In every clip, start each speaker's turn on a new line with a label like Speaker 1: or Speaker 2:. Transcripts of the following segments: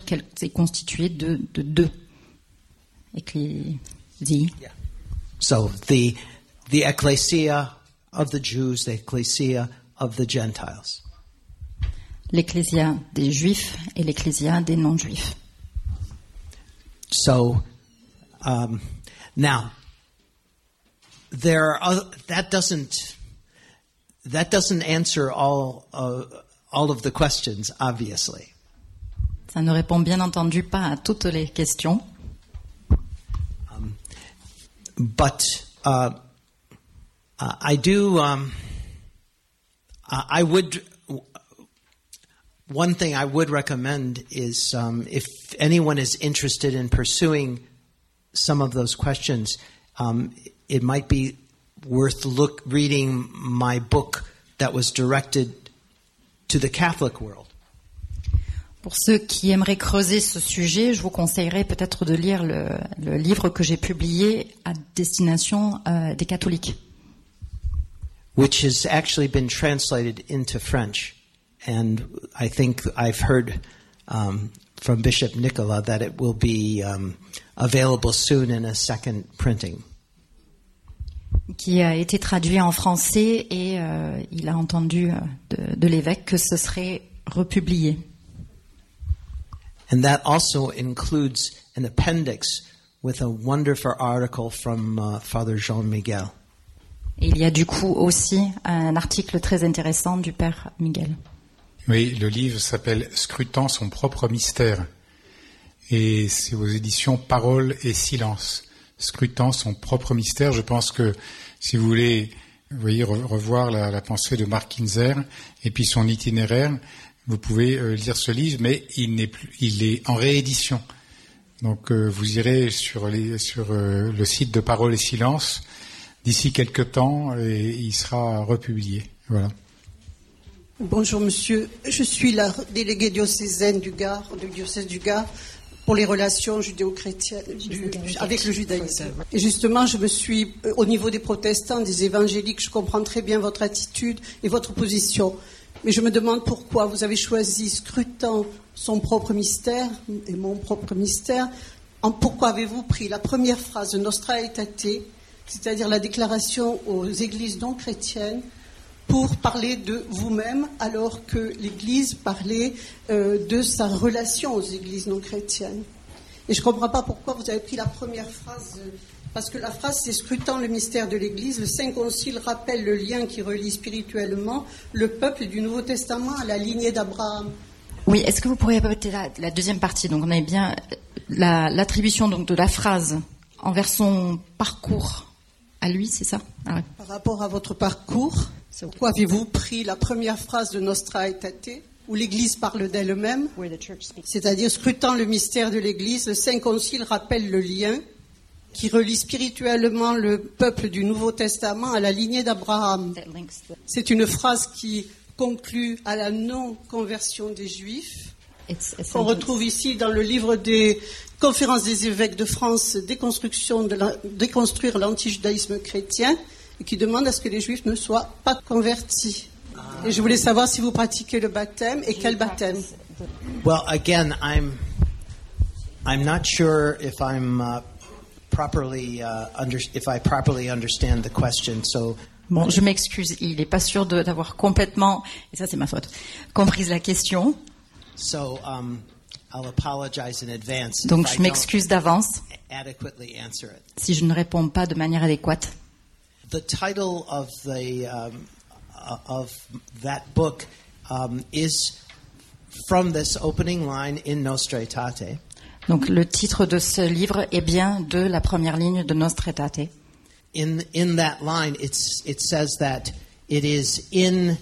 Speaker 1: c'est constitué de deux ecclésies.
Speaker 2: Yeah. So the ecclesia of the Jews, the ecclesia of the Gentiles.
Speaker 1: L'ecclésia des Juifs et l'ecclésia des non-Juifs.
Speaker 2: So now there are that doesn't answer all of the questions, obviously.
Speaker 1: Ça ne répond bien entendu pas à toutes les questions.
Speaker 2: But I do. I would. One thing I would recommend is if anyone is interested in pursuing some of those questions, it might be worth reading my book that was directed to the Catholic world.
Speaker 1: Pour ceux qui aimeraient creuser ce sujet, je vous conseillerais peut-être de lire le livre que j'ai publié à destination des catholiques.
Speaker 2: Which has actually been translated into French. And I think I've heard from Bishop Nicola that it will be available soon in a second printing.
Speaker 1: Qui a été traduit en français et il a entendu de l'évêque que ce serait republié.
Speaker 2: And that also includes an appendix with a wonderful article from Father Jean Miguel.
Speaker 1: Et il y a du coup aussi un article très intéressant du Père Miguel.
Speaker 3: Oui, le livre s'appelle « Scrutant son propre mystère » et c'est aux éditions Parole et Silence. Scrutant son propre mystère, je pense que si vous voulez revoir la pensée de Mark Kinzer et puis son itinéraire, vous pouvez lire ce livre, mais il est en réédition. Donc vous irez sur le site de Parole et Silence d'ici quelques temps et il sera republié. Voilà.
Speaker 4: Bonjour monsieur, je suis la déléguée diocésaine du diocèse du Gard pour les relations judéo-chrétiennes avec le judaïsme. Et justement, je me suis, au niveau des protestants, des évangéliques, je comprends très bien votre attitude et votre position. Mais je me demande pourquoi vous avez choisi, scrutant son propre mystère et mon propre mystère, pourquoi avez-vous pris la première phrase de Nostra Aetate, c'est-à-dire la déclaration aux églises non chrétiennes, pour parler de vous-même, alors que l'Église parlait de sa relation aux églises non chrétiennes. Et je ne comprends pas pourquoi vous avez pris la première phrase, parce que la phrase c'est « Scrutant le mystère de l'Église, le Saint Concile rappelle le lien qui relie spirituellement le peuple du Nouveau Testament à la lignée d'Abraham ».
Speaker 1: Oui, est-ce que vous pourriez répéter la deuxième partie? Donc on avait bien l'attribution donc de la phrase envers son parcours à lui, c'est ça? Ah ouais.
Speaker 4: Par rapport à votre parcours, pourquoi avez-vous pris la première phrase de Nostra Aetate, où l'Église parle d'elle-même, c'est-à-dire scrutant le mystère de l'Église, le Saint Concile rappelle le lien qui relie spirituellement le peuple du Nouveau Testament à la lignée d'Abraham. C'est une phrase qui conclut à la non-conversion des Juifs. On retrouve ici dans le livre des Conférences des évêques de France, déconstruire l'antijudaïsme chrétien, et qui demande à ce que les Juifs ne soient pas convertis. Et je voulais savoir si vous pratiquez le baptême et quel baptême.
Speaker 2: Well, again, I'm not sure if I'm properly if I properly understand the question. So.
Speaker 1: Bon, je m'excuse, il n'est pas sûr d'avoir complètement, et ça c'est ma faute, compris la question.
Speaker 2: So, I'll apologize in advance.
Speaker 1: Donc je m'excuse d'avance
Speaker 2: adequately answer it.
Speaker 1: Si je ne réponds pas de manière adéquate.
Speaker 2: The title of that book is from this opening line in Nostra Aetate.
Speaker 1: Donc le titre de ce livre est bien de la première ligne de Nostra Aetate.
Speaker 2: In that line, it says that it is in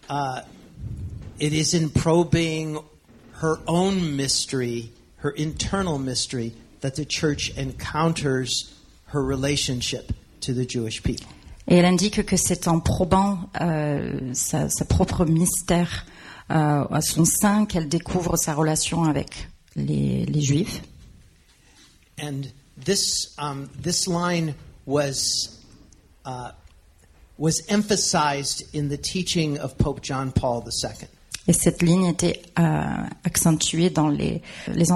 Speaker 2: probing her own mystery, her internal mystery, that the church encounters her relationship to the Jewish people.
Speaker 1: Et elle indique que c'est en probant sa propre mystère à son sein qu'elle découvre sa relation avec les Juifs.
Speaker 2: And this line was emphasized in the teaching of Pope John Paul II.
Speaker 1: Et cette ligne était accentuée dans les